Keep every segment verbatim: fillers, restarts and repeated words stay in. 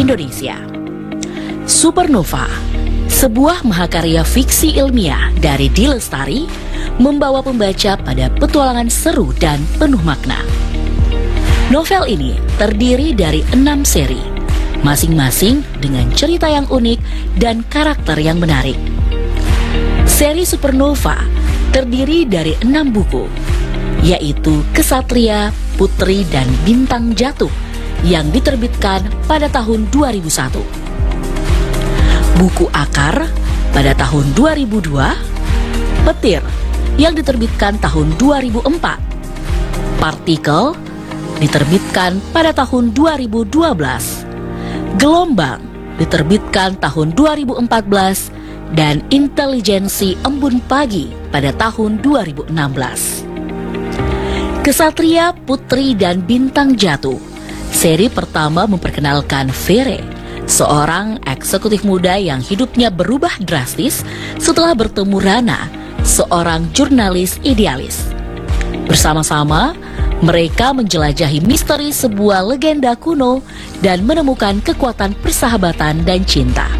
Indonesia. Supernova, sebuah mahakarya fiksi ilmiah dari D. Lestari, membawa pembaca pada petualangan seru dan penuh makna. Novel ini terdiri dari enam seri, masing-masing dengan cerita yang unik dan karakter yang menarik. Seri Supernova terdiri dari enam buku, yaitu Kesatria, Putri, dan Bintang Jatuh yang diterbitkan pada tahun dua ribu satu. Buku Akar pada tahun dua ribu dua, Petir yang diterbitkan tahun dua ribu empat, Partikel diterbitkan pada tahun dua ribu dua belas, Gelombang diterbitkan tahun dua ribu empat belas, dan Intelijensi Embun Pagi pada tahun dua ribu enam belas. Kesatria, Putri, dan Bintang Jatuh, seri pertama memperkenalkan Vere, seorang eksekutif muda yang hidupnya berubah drastis setelah bertemu Rana, seorang jurnalis idealis. Bersama-sama, mereka menjelajahi misteri sebuah legenda kuno dan menemukan kekuatan persahabatan dan cinta.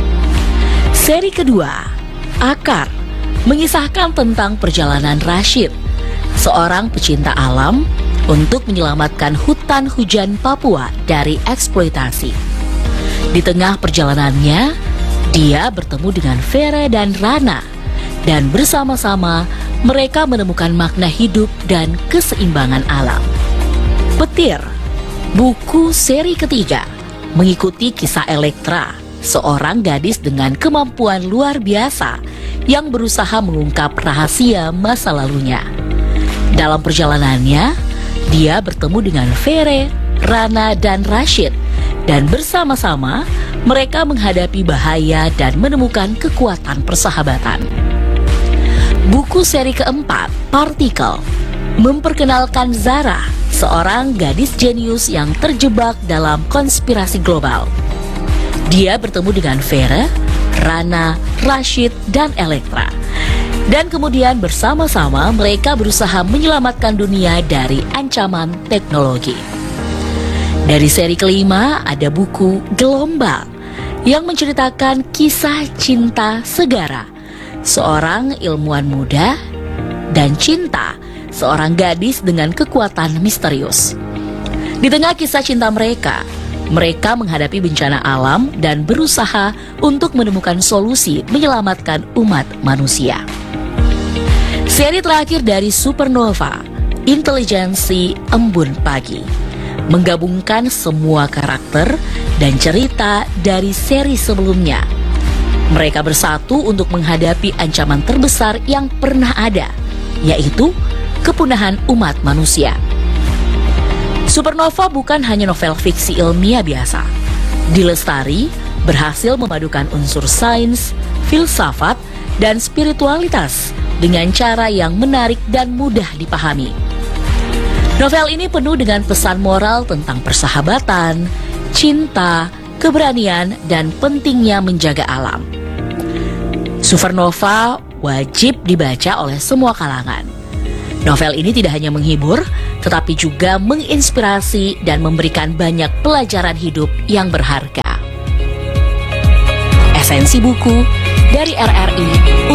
Seri kedua, Akar, mengisahkan tentang perjalanan Rashid, seorang pecinta alam, untuk menyelamatkan hutan hujan Papua dari eksploitasi. Di tengah perjalanannya, dia bertemu dengan Vere dan Rana, dan bersama-sama mereka menemukan makna hidup dan keseimbangan alam. Petir, buku seri ketiga, mengikuti kisah Elektra, seorang gadis dengan kemampuan luar biasa yang berusaha mengungkap rahasia masa lalunya. Dalam perjalanannya, dia bertemu dengan Vere, Rana, dan Rashid, dan bersama-sama mereka menghadapi bahaya dan menemukan kekuatan persahabatan. Buku seri keempat, Partikel, memperkenalkan Zara, seorang gadis jenius yang terjebak dalam konspirasi global. Dia bertemu dengan Vere, Rana, Rashid, dan Elektra. Dan kemudian bersama-sama mereka berusaha menyelamatkan dunia dari ancaman teknologi. Dari seri kelima ada buku Gelombang yang menceritakan kisah cinta Segara, seorang ilmuwan muda, dan cinta seorang gadis dengan kekuatan misterius. Di tengah kisah cinta mereka, mereka menghadapi bencana alam dan berusaha untuk menemukan solusi menyelamatkan umat manusia. Seri terakhir dari Supernova, Intelijensi Embun Pagi, menggabungkan semua karakter dan cerita dari seri sebelumnya. Mereka bersatu untuk menghadapi ancaman terbesar yang pernah ada, yaitu kepunahan umat manusia. Supernova bukan hanya novel fiksi ilmiah biasa. D. Lestari berhasil memadukan unsur sains, filsafat, dan spiritualitas dengan cara yang menarik dan mudah dipahami. Novel ini penuh dengan pesan moral tentang persahabatan, cinta, keberanian, dan pentingnya menjaga alam. Supernova wajib dibaca oleh semua kalangan. Novel ini tidak hanya menghibur, tetapi juga menginspirasi dan memberikan banyak pelajaran hidup yang berharga. Esensi buku dari R R I